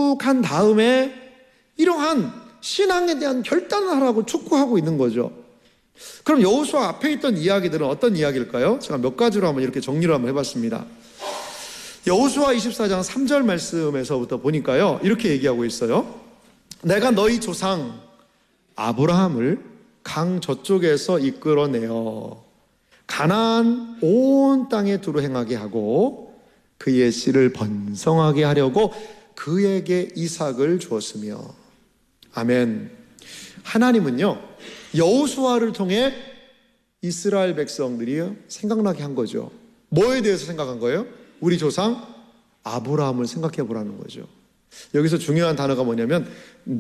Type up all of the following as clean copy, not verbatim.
쭉 한 다음에 이러한 신앙에 대한 결단을 하라고 촉구하고 있는 거죠. 그럼 여호수아 앞에 있던 이야기들은 어떤 이야기일까요? 제가 몇 가지로 한번 이렇게 정리를 한번 해봤습니다. 여호수아 24장 3절 말씀에서부터 보니까요, 이렇게 얘기하고 있어요. 내가 너희 조상 아브라함을 강 저쪽에서 이끌어내어 가나안 온 땅에 두루 행하게 하고 그의 씨를 번성하게 하려고 그에게 이삭을 주었으며. 아멘. 하나님은요, 여호수아를 통해 이스라엘 백성들이 생각나게 한 거죠. 뭐에 대해서 생각한 거예요? 우리 조상 아브라함을 생각해 보라는 거죠. 여기서 중요한 단어가 뭐냐면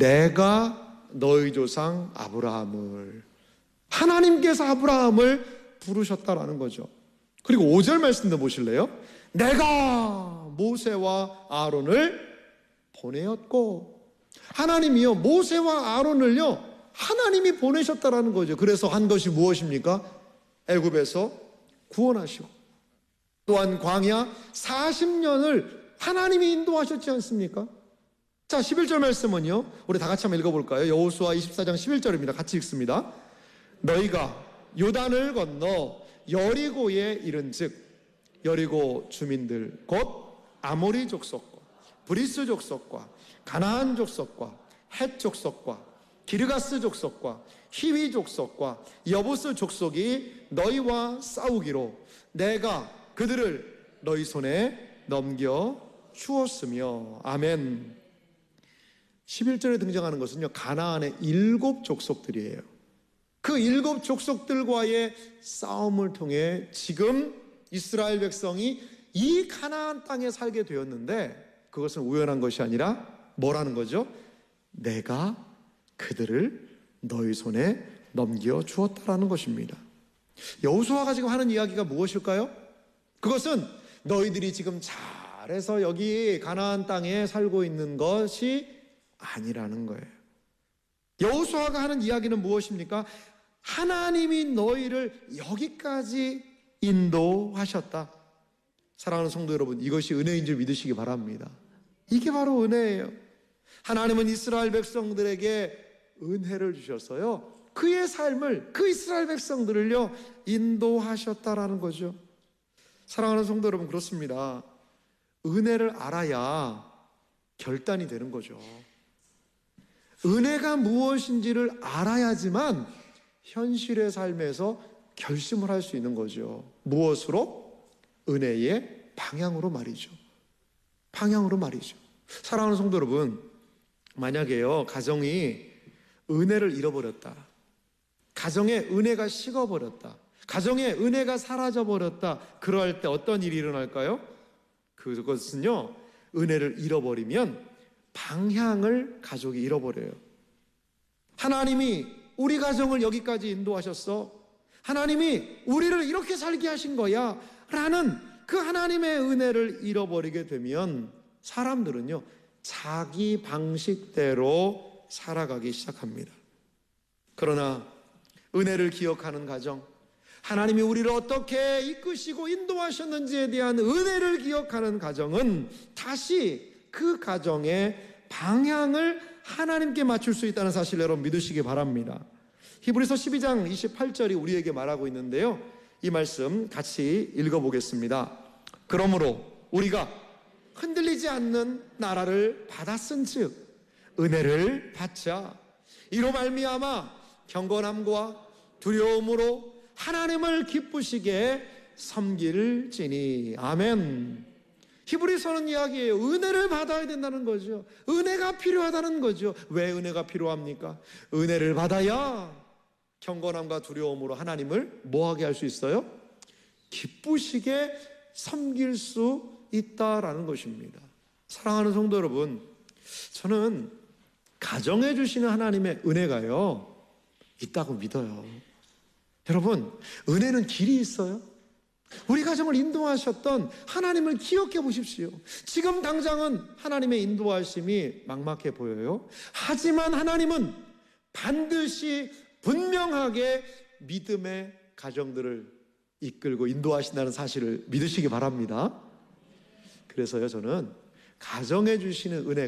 내가 너희 조상 아브라함을, 하나님께서 아브라함을 부르셨다라는 거죠. 그리고 5절 말씀도 보실래요? 내가 모세와 아론을 보내었고, 하나님이요 모세와 아론을요 하나님이 보내셨다라는 거죠. 그래서 한 것이 무엇입니까? 애굽에서 구원하시고, 또한 광야 40년을 하나님이 인도하셨지 않습니까? 자, 11절 말씀은요, 우리 다 같이 한번 읽어볼까요? 여호수아 24장 11절입니다. 같이 읽습니다. 너희가 요단을 건너 여리고에 이른즉 여리고 주민들 곧 아모리 족속과 브리스 족속과 가나안 족속과 헷 족속과 기르가스 족속과 히위 족속과 여부스 족속이 너희와 싸우기로 내가 그들을 너희 손에 넘겨 주었으며. 아멘. 11절에 등장하는 것은요, 가나안의 7 족속들이에요. 그 7 족속들과의 싸움을 통해 지금 이스라엘 백성이 이 가나안 땅에 살게 되었는데, 그것은 우연한 것이 아니라 뭐라는 거죠? 내가 그들을 너희 손에 넘겨 주었다라는 것입니다. 여호수아가 지금 하는 이야기가 무엇일까요? 그것은 너희들이 지금 잘해서 여기 가나안 땅에 살고 있는 것이 아니라는 거예요. 여호수아가 하는 이야기는 무엇입니까? 하나님이 너희를 여기까지 인도하셨다. 사랑하는 성도 여러분, 이것이 은혜인 줄 믿으시기 바랍니다. 이게 바로 은혜예요. 하나님은 이스라엘 백성들에게 은혜를 주셔서요, 그의 삶을, 그 이스라엘 백성들을요 인도하셨다라는 거죠. 사랑하는 성도 여러분, 그렇습니다. 은혜를 알아야 결단이 되는 거죠. 은혜가 무엇인지를 알아야지만 현실의 삶에서 결심을 할 수 있는 거죠. 무엇으로? 은혜의 방향으로 말이죠. 방향으로 말이죠. 사랑하는 성도 여러분, 만약에요 가정이 은혜를 잃어버렸다, 가정에 은혜가 식어버렸다, 가정에 은혜가 사라져버렸다, 그럴 때 어떤 일이 일어날까요? 그것은요, 은혜를 잃어버리면 방향을 가족이 잃어버려요. 하나님이 우리 가정을 여기까지 인도하셨어, 하나님이 우리를 이렇게 살게 하신 거야 라는 그 하나님의 은혜를 잃어버리게 되면 사람들은요 자기 방식대로 살아가기 시작합니다. 그러나 은혜를 기억하는 가정, 하나님이 우리를 어떻게 이끄시고 인도하셨는지에 대한 은혜를 기억하는 가정은 다시 그 가정의 방향을 하나님께 맞출 수 있다는 사실을 여러분 믿으시기 바랍니다. 히브리서 12장 28절이 우리에게 말하고 있는데요, 이 말씀 같이 읽어보겠습니다. 그러므로 우리가 흔들리지 않는 나라를 받았은즉 은혜를 받자. 이로 말미암아 경건함과 두려움으로 하나님을 기쁘시게 섬길지니. 아멘. 히브리서는 이야기예요. 은혜를 받아야 된다는 거죠. 은혜가 필요하다는 거죠. 왜 은혜가 필요합니까? 은혜를 받아야 경건함과 두려움으로 하나님을 뭐하게 할 수 있어요? 기쁘시게 섬길 수 있다라는 것입니다. 사랑하는 성도 여러분, 저는 가정해 주시는 하나님의 은혜가요 있다고 믿어요. 여러분, 은혜는 길이 있어요. 우리 가정을 인도하셨던 하나님을 기억해 보십시오. 지금 당장은 하나님의 인도하심이 막막해 보여요. 하지만 하나님은 반드시 분명하게 믿음의 가정들을 이끌고 인도하신다는 사실을 믿으시기 바랍니다. 그래서요, 저는 가정해 주시는 은혜가